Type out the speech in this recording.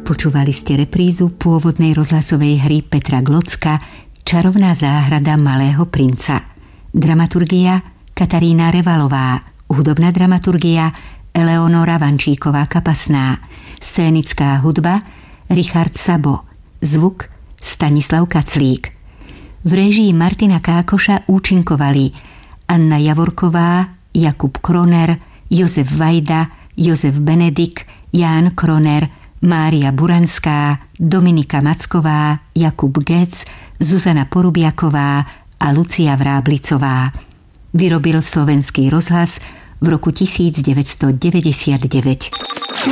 Počúvali ste reprízu pôvodnej rozhlasovej hry Petra Glocka Čarovná záhrada Malého princa. Dramaturgia Katarína Revalová, hudobná dramaturgia Eleonora Vančíková-Kapasná, scénická hudba Richard Sabo, zvuk Stanislav Kaclík. V réžii Martina Kákoša účinkovali Anna Javorková, Jakub Kroner, Jozef Vajda, Jozef Benedik, Ján Kroner, Mária Buranská, Dominika Macková, Jakub Gec, Zuzana Porubiaková a Lucia Vráblicová. Vyrobil Slovenský rozhlas v roku 1999.